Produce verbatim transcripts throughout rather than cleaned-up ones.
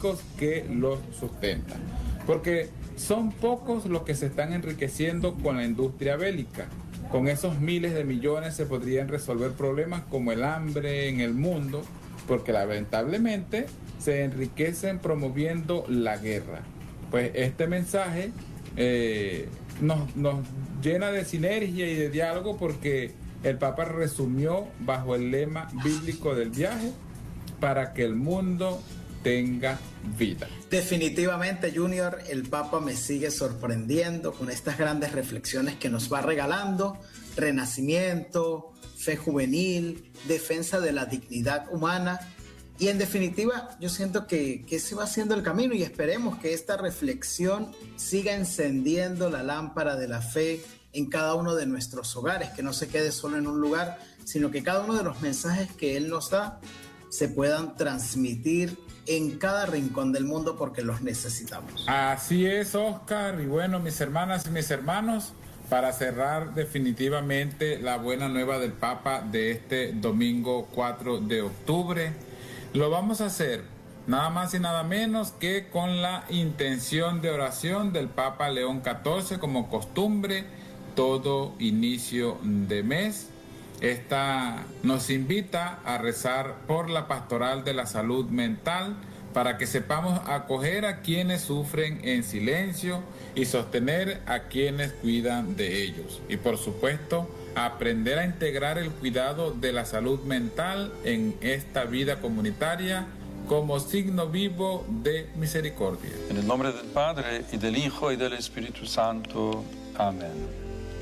políticos que los sustentan. Porque son pocos los que se están enriqueciendo con la industria bélica. Con esos miles de millones se podrían resolver problemas como el hambre en el mundo, porque lamentablemente se enriquecen promoviendo la guerra. Pues este mensaje eh, nos, nos llena de sinergia y de diálogo, porque el Papa resumió bajo el lema bíblico del viaje: para que el mundo tenga vida. Definitivamente, Junior, el Papa me sigue sorprendiendo con estas grandes reflexiones que nos va regalando: renacimiento, fe juvenil, defensa de la dignidad humana. Y en definitiva, yo siento que, que ese va siendo el camino, y esperemos que esta reflexión siga encendiendo la lámpara de la fe en cada uno de nuestros hogares, que no se quede solo en un lugar, sino que cada uno de los mensajes que Él nos da se puedan transmitir en cada rincón del mundo, porque los necesitamos. Así es, Oscar. Y bueno, mis hermanas y mis hermanos, para cerrar definitivamente la buena nueva del Papa de este domingo cuatro de octubre, lo vamos a hacer nada más y nada menos que con la intención de oración del Papa León catorce, como costumbre, todo inicio de mes. Esta nos invita a rezar por la pastoral de la salud mental, para que sepamos acoger a quienes sufren en silencio y sostener a quienes cuidan de ellos. Y por supuesto, aprender a integrar el cuidado de la salud mental en esta vida comunitaria como signo vivo de misericordia. En el nombre del Padre, y del Hijo, y del Espíritu Santo. Amén.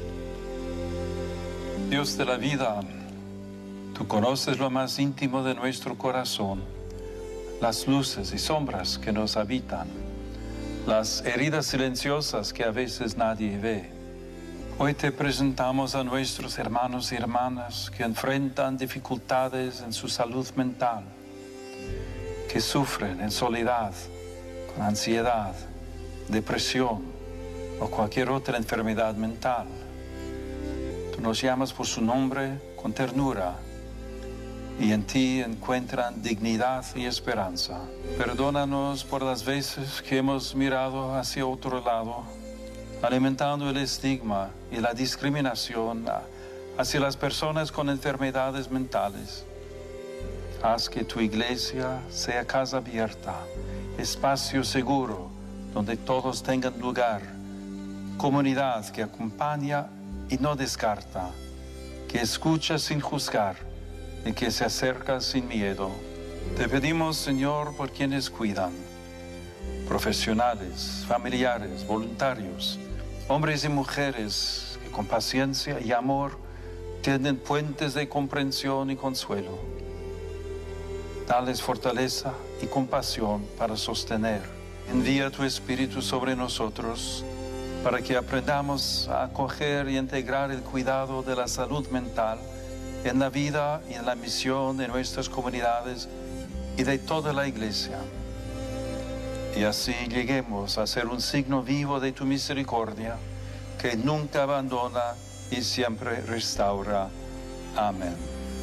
Dios de la vida, tú conoces lo más íntimo de nuestro corazón, las luces y sombras que nos habitan, las heridas silenciosas que a veces nadie ve. Hoy te presentamos a nuestros hermanos y hermanas que enfrentan dificultades en su salud mental, que sufren en soledad, con ansiedad, depresión o cualquier otra enfermedad mental. Tú nos llamas por su nombre con ternura, y en ti encuentran dignidad y esperanza. Perdónanos por las veces que hemos mirado hacia otro lado, alimentando el estigma y la discriminación hacia las personas con enfermedades mentales. Haz que tu iglesia sea casa abierta, espacio seguro donde todos tengan lugar, comunidad que acompaña y no descarta, que escucha sin juzgar y que se acerca sin miedo. Te pedimos, Señor, por quienes cuidan, profesionales, familiares, voluntarios, hombres y mujeres que con paciencia y amor tienden puentes de comprensión y consuelo. Dales fortaleza y compasión para sostener. Envía tu Espíritu sobre nosotros para que aprendamos a acoger y integrar el cuidado de la salud mental en la vida y en la misión de nuestras comunidades y de toda la Iglesia. Y así lleguemos a ser un signo vivo de tu misericordia, que nunca abandona y siempre restaura. Amén.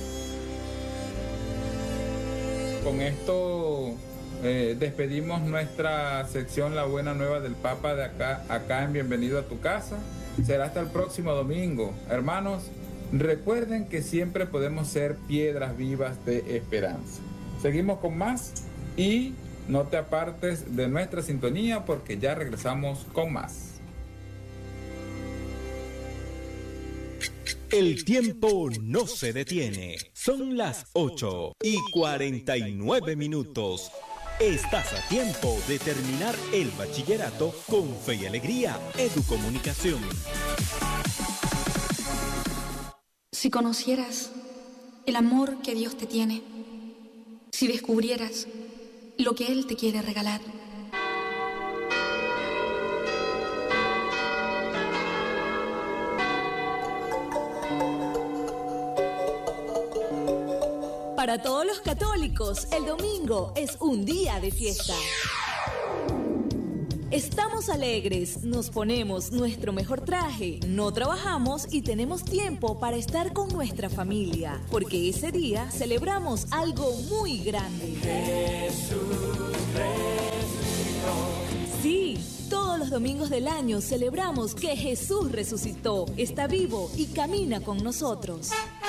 Con esto eh, despedimos nuestra sección La Buena Nueva del Papa de acá, acá en Bienvenido a tu Casa. Será hasta el próximo domingo. Hermanos, recuerden que siempre podemos ser piedras vivas de esperanza. Seguimos con más y no te apartes de nuestra sintonía, porque ya regresamos con más. El tiempo no se detiene. Son las ocho y cuarenta y nueve minutos. Estás a tiempo de terminar el bachillerato con Fe y Alegría Educomunicación. Si conocieras el amor que Dios te tiene, si descubrieras lo que Él te quiere regalar. Para todos los católicos, el domingo es un día de fiesta. Estamos alegres, nos ponemos nuestro mejor traje, no trabajamos y tenemos tiempo para estar con nuestra familia, porque ese día celebramos algo muy grande. Jesús Rey. domingos del año celebramos que Jesús resucitó, está vivo y camina con nosotros.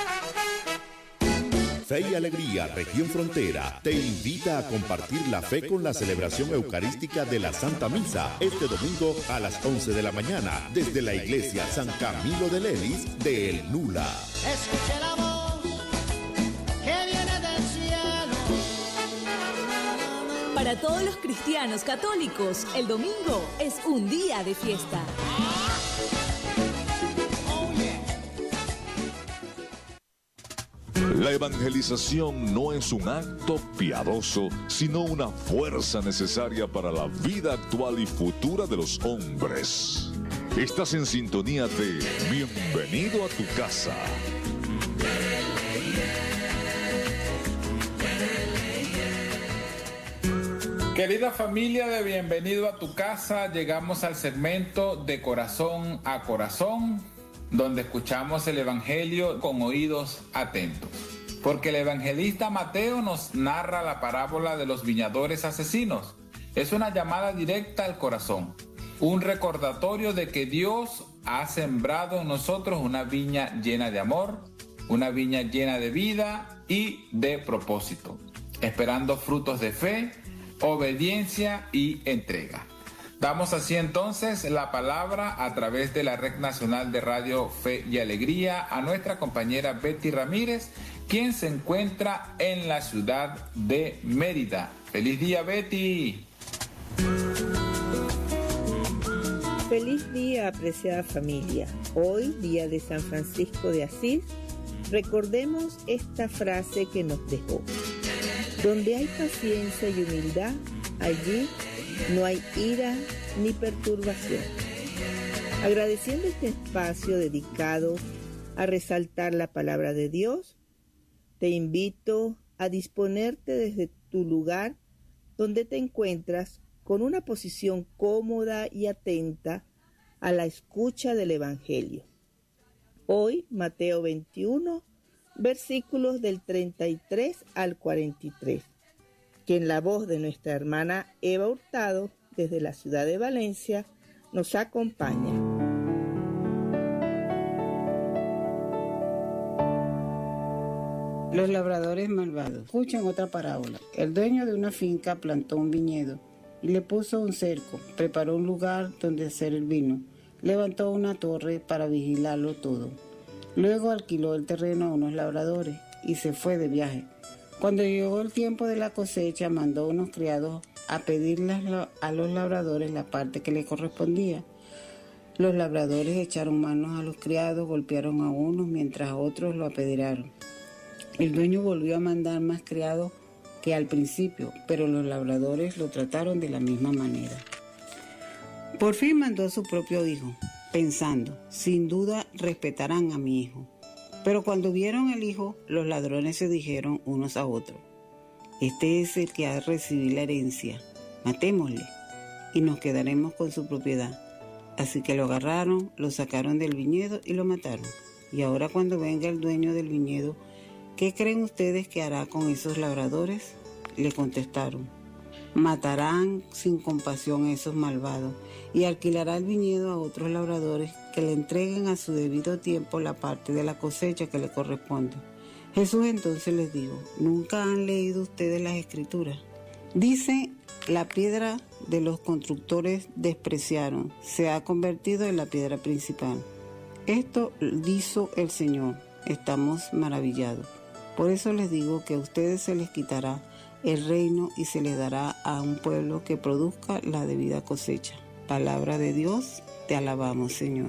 Fe y Alegría, Región Frontera, te invita a compartir la fe con la celebración eucarística de la Santa Misa este domingo a las once de la mañana desde la Iglesia San Camilo de Lelis de El Nula. Escuche la voz que viene del cielo. Para todos los cristianos católicos, el domingo es un día de fiesta. La evangelización no es un acto piadoso, sino una fuerza necesaria para la vida actual y futura de los hombres. Estás en sintonía de Bienvenido a tu casa. Querida familia de Bienvenido a tu casa, llegamos al segmento de Corazón a Corazón, donde escuchamos el Evangelio con oídos atentos. Porque el evangelista Mateo nos narra la parábola de los viñadores asesinos. Es una llamada directa al corazón, un recordatorio de que Dios ha sembrado en nosotros una viña llena de amor, una viña llena de vida y de propósito, esperando frutos de fe, obediencia y entrega. Damos así entonces la palabra a través de la Red Nacional de Radio Fe y Alegría a nuestra compañera Betty Ramírez, quien se encuentra en la ciudad de Mérida. ¡Feliz día, Betty! Feliz día, apreciada familia. Hoy, día de San Francisco de Asís, recordemos esta frase que nos dejó. Donde hay paciencia y humildad, allí no hay ira ni perturbación. Agradeciendo este espacio dedicado a resaltar la palabra de Dios, te invito a disponerte desde tu lugar donde te encuentras con una posición cómoda y atenta a la escucha del Evangelio. Hoy, Mateo veintiuno, versículos del treinta y tres al cuarenta y tres, que en la voz de nuestra hermana Eva Hurtado, desde la ciudad de Valencia, nos acompaña. Los labradores malvados. Escuchen otra parábola. El dueño de una finca plantó un viñedo y le puso un cerco, preparó un lugar donde hacer el vino, levantó una torre para vigilarlo todo. Luego alquiló el terreno a unos labradores y se fue de viaje. Cuando llegó el tiempo de la cosecha, mandó unos criados a pedirles a los labradores la parte que les correspondía. Los labradores echaron manos a los criados, golpearon a unos mientras a otros lo apedrearon. El dueño volvió a mandar más criados que al principio, pero los labradores lo trataron de la misma manera. Por fin mandó a su propio hijo, pensando, sin duda respetarán a mi hijo. Pero cuando vieron el hijo, los ladrones se dijeron unos a otros, este es el que ha de recibir la herencia, matémosle y nos quedaremos con su propiedad. Así que lo agarraron, lo sacaron del viñedo y lo mataron. Y ahora cuando venga el dueño del viñedo, ¿qué creen ustedes que hará con esos labradores? Le contestaron, matarán sin compasión a esos malvados y alquilará el viñedo a otros labradores que le entreguen a su debido tiempo la parte de la cosecha que le corresponde. Jesús entonces les dijo, ¿nunca han leído ustedes las Escrituras? Dice, la piedra de los constructores despreciaron, se ha convertido en la piedra principal. Esto hizo el Señor, estamos maravillados. Por eso les digo que a ustedes se les quitará el reino y se les dará a un pueblo que produzca la debida cosecha. Palabra de Dios, te alabamos, Señor.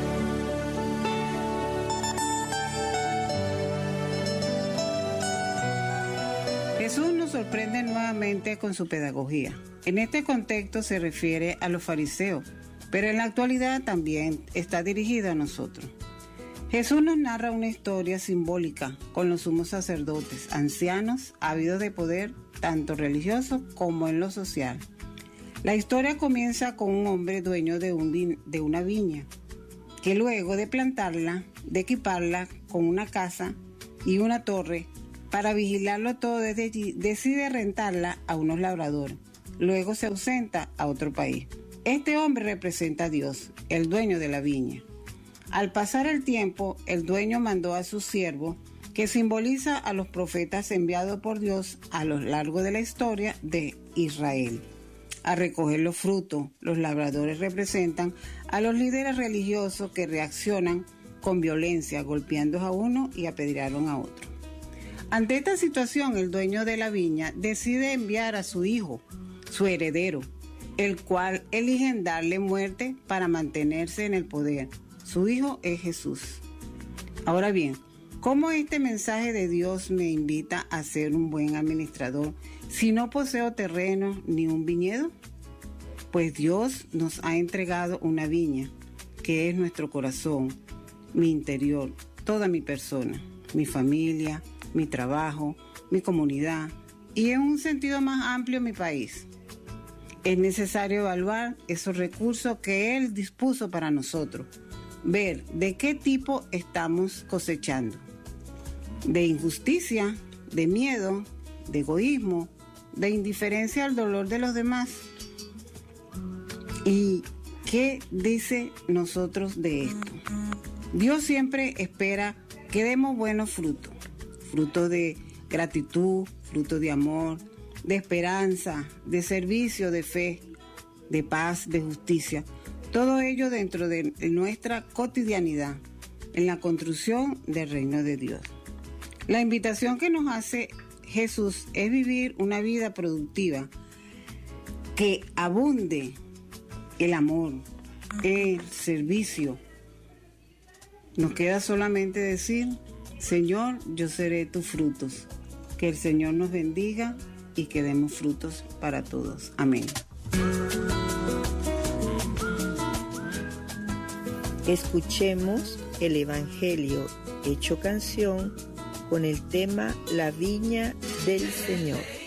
Jesús nos sorprende nuevamente con su pedagogía. En este contexto se refiere a los fariseos, pero en la actualidad también está dirigida a nosotros. Jesús nos narra una historia simbólica con los sumos sacerdotes, ancianos, ávidos de poder, tanto religioso como en lo social. La historia comienza con un hombre dueño de, un vi- de una viña, que luego de plantarla, de equiparla con una casa y una torre, para vigilarlo todo desde allí, decide rentarla a unos labradores. Luego se ausenta a otro país. Este hombre representa a Dios, el dueño de la viña. Al pasar el tiempo, el dueño mandó a su siervo, que simboliza a los profetas enviados por Dios a lo largo de la historia de Israel, a recoger los frutos. Los labradores representan a los líderes religiosos que reaccionan con violencia, golpeando a uno y apedrearon a otro. Ante esta situación, el dueño de la viña decide enviar a su hijo, su heredero, el cual eligen darle muerte para mantenerse en el poder. Su hijo es Jesús. Ahora bien, ¿cómo este mensaje de Dios me invita a ser un buen administrador si no poseo terreno ni un viñedo? Pues Dios nos ha entregado una viña, que es nuestro corazón, mi interior, toda mi persona, mi familia, mi trabajo, mi comunidad y en un sentido más amplio mi país. Es necesario evaluar esos recursos que Él dispuso para nosotros, ver de qué tipo estamos cosechando, de injusticia, de miedo, de egoísmo, de indiferencia al dolor de los demás. ¿Y qué dice nosotros de esto? Dios siempre espera que demos buenos frutos, frutos de gratitud, frutos de amor, de esperanza, de servicio, de fe, de paz, de justicia. Todo ello dentro de nuestra cotidianidad, en la construcción del reino de Dios. La invitación que nos hace Jesús es vivir una vida productiva que abunde el amor, el servicio. Nos queda solamente decir: Señor, yo seré tus frutos. Que el Señor nos bendiga y que demos frutos para todos. Amén. Escuchemos el Evangelio hecho canción con el tema La Viña del Señor.